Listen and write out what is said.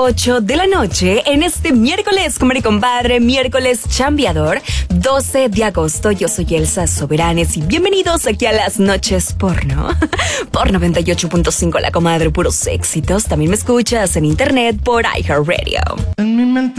8 de la noche en este miércoles, comadre y compadre, miércoles chambeador, 12 de agosto. Yo soy Elsa Soberanes y bienvenidos aquí a las noches porno. Por 98.5 la comadre, puros éxitos. También me escuchas en internet por iHeartRadio. En mi mente